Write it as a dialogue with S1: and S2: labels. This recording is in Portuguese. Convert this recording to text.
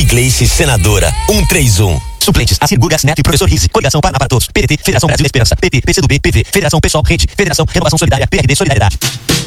S1: Gleice, senadora, 131.
S2: Suplentes, Assir Gurgas Neto e Professor Rizzi. Coligação Paraná para Todos. PDT, Federação Brasil Esperança. PT, PCdoB, PV, Federação Pessoal, Rede, Federação Renovação Solidária, PRD Solidariedade.